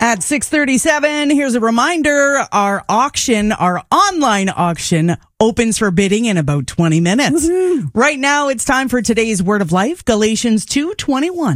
At 6:37, here's a reminder. Our online auction, opens for bidding in about 20 minutes. Right now, it's time for today's Word of Life, Galatians 2:21.